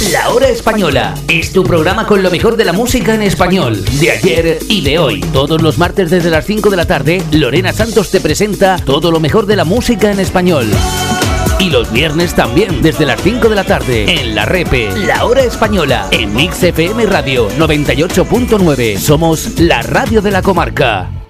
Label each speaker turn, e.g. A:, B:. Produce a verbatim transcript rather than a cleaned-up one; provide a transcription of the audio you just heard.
A: La Hora Española es tu programa con lo mejor de la música en español, de ayer y de hoy. Todos los martes desde las cinco de la tarde, Lorena Santos te presenta todo lo mejor de la música en español. Y los viernes también, desde las cinco de la tarde, en La Repe, La Hora Española, en Mix F M Radio noventa y ocho punto nueve. Somos la radio de la comarca.